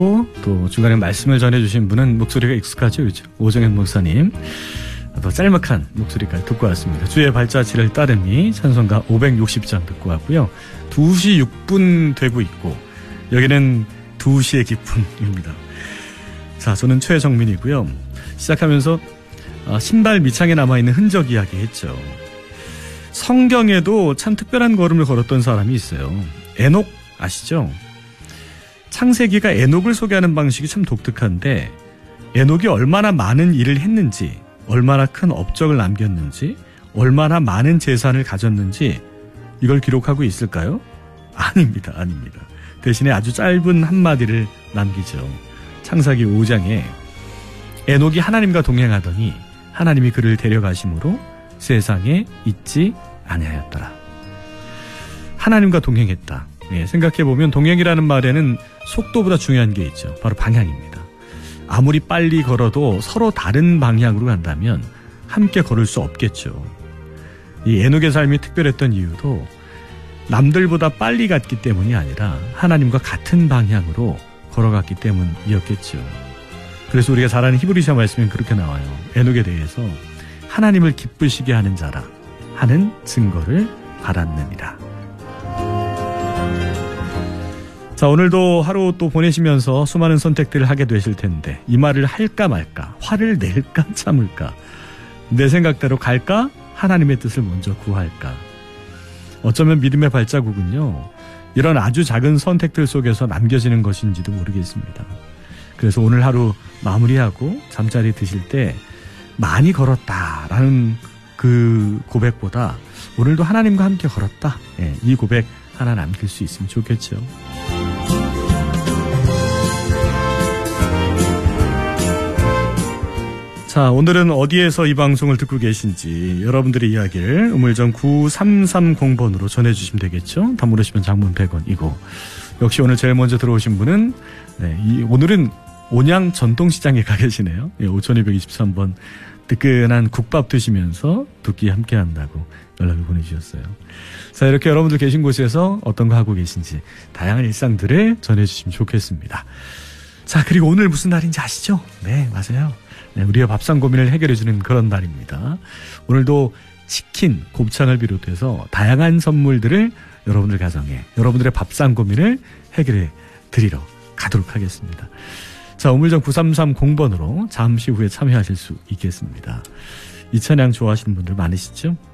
또 중간에 말씀을 전해주신 분은 목소리가 익숙하죠, 그렇죠? 오정현 목사님. 또 짤막한 목소리까지 듣고 왔습니다. 주의 발자취를 따르니 찬송가 560장 듣고 왔고요. 2시 6분 되고 있고 여기는 2시의 기쁨입니다. 자, 저는 최정민이고요. 시작하면서 신발 밑창에 남아있는 흔적 이야기 했죠. 성경에도 참 특별한 걸음을 걸었던 사람이 있어요. 에녹 아시죠? 창세기가 에녹을 소개하는 방식이 참 독특한데 에녹이 얼마나 많은 일을 했는지, 얼마나 큰 업적을 남겼는지, 얼마나 많은 재산을 가졌는지 이걸 기록하고 있을까요? 아닙니다. 대신에 아주 짧은 한마디를 남기죠. 창세기 5장에 에녹이 하나님과 동행하더니 하나님이 그를 데려가심으로 세상에 있지 아니하였더라. 하나님과 동행했다. 생각해보면 동행이라는 말에는 속도보다 중요한 게 있죠. 바로 방향입니다. 아무리 빨리 걸어도 서로 다른 방향으로 간다면 함께 걸을 수 없겠죠. 이 에녹의 삶이 특별했던 이유도 남들보다 빨리 갔기 때문이 아니라 하나님과 같은 방향으로 걸어갔기 때문이었겠죠. 그래서 우리가 잘 아는 히브리서 말씀엔 그렇게 나와요. 에녹에 대해서 하나님을 기쁘시게 하는 자라 하는 증거를 받았느니라. 자, 오늘도 하루 또 보내시면서 수많은 선택들을 하게 되실 텐데 이 말을 할까 말까, 화를 낼까 참을까, 내 생각대로 갈까, 하나님의 뜻을 먼저 구할까. 어쩌면 믿음의 발자국은요, 이런 아주 작은 선택들 속에서 남겨지는 것인지도 모르겠습니다. 그래서 오늘 하루 마무리하고 잠자리 드실 때 많이 걸었다라는 그 고백보다 오늘도 하나님과 함께 걸었다, 이 고백 하나 남길 수 있으면 좋겠죠. 자, 오늘은 어디에서 이 방송을 듣고 계신지 여러분들의 이야기를 우물정 9330번으로 전해주시면 되겠죠. 단문오시면 장문 100원이고 역시 오늘 제일 먼저 들어오신 분은 오늘은 온양 전통시장에 가 계시네요. 5223번 뜨끈한 국밥 드시면서 두 끼 함께 한다고 연락을 보내주셨어요. 자, 이렇게 여러분들 계신 곳에서 어떤 거 하고 계신지 다양한 일상들을 전해주시면 좋겠습니다. 자, 그리고 오늘 무슨 날인지 아시죠? 네, 맞아요. 우리의 밥상 고민을 해결해주는 그런 날입니다. 오늘도 치킨, 곱창을 비롯해서 다양한 선물들을 여러분들 가정에, 여러분들의 밥상 고민을 해결해 드리러 가도록 하겠습니다. 자, 우물정 9330번으로 잠시 후에 참여하실 수 있겠습니다. 이 찬양 좋아하시는 분들 많으시죠?